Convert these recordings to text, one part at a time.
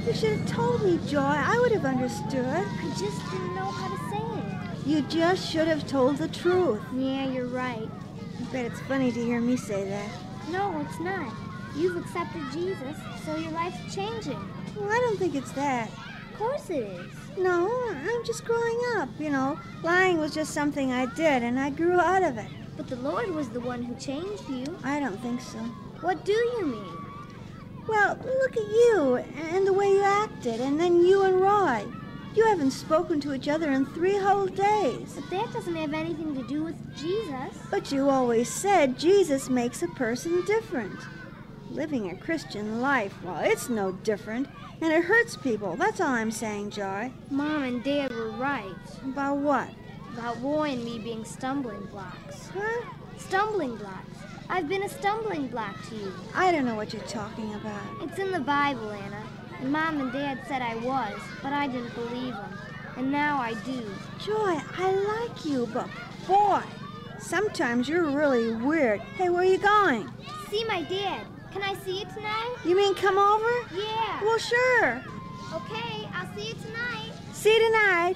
You should have told me, Joy. I would have understood. I just didn't know how to say it. You just should have told the truth. Yeah, you're right. I bet it's funny to hear me say that. No, it's not. You've accepted Jesus, so your life's changing. Well, I don't think it's that. Of course it is. No, I'm just growing up, Lying was just something I did, and I grew out of it. But the Lord was the one who changed you. I don't think so. What do you mean? Well, look at you and the way you acted, and then you and Roy. You haven't spoken to each other in 3 whole days. But that doesn't have anything to do with Jesus. But you always said Jesus makes a person different. Living a Christian life, well, it's no different, and it hurts people. That's all I'm saying, Joy. Mom and Dad were right. About what? About Roy and me being stumbling blocks. Huh? Stumbling blocks. I've been a stumbling block to you. I don't know what you're talking about. It's in the Bible, Anna. And Mom and Dad said I was, but I didn't believe them. And now I do. Joy, I like you, but boy, sometimes you're really weird. Hey, where are you going? See my dad. Can I see you tonight? You mean come over? Yeah. Well, sure. Okay, I'll see you tonight. See you tonight.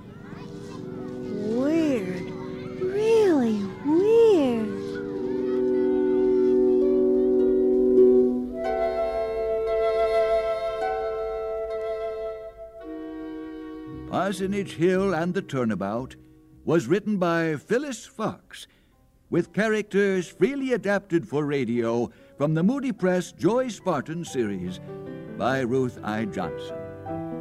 Weird. Really weird. Parsonage Hill and the Turnabout was written by Phyllis Fox, with characters freely adapted for radio from the Moody Press Joy Spartan series by Ruth I. Johnson.